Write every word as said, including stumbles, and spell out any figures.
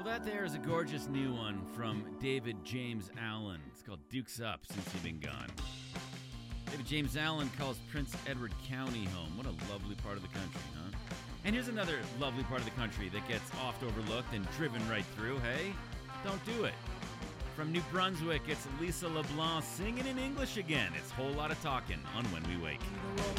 that there is a gorgeous new one from David James Allen. It's called Dukes Up Since You've Been Gone. David James Allen calls Prince Edward County home. What a lovely part of the country, huh? And here's another lovely part of the country that gets oft overlooked and driven right through. Hey, don't do it. From New Brunswick, it's Lisa LeBlanc singing in English again. It's a whole lot of talking on When We Wake.